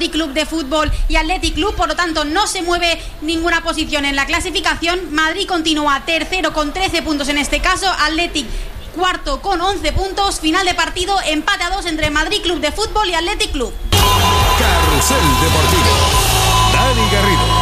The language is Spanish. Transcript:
Club de Fútbol y Athletic Club, por lo tanto no se mueve ninguna posición en la clasificación. Madrid continúa tercero con 13 puntos en este caso, Athletic cuarto con 11 puntos. Final de partido, empate a 2 entre Madrid Club de Fútbol y Athletic Club. Carrusel Deportivo. Dani Garrido.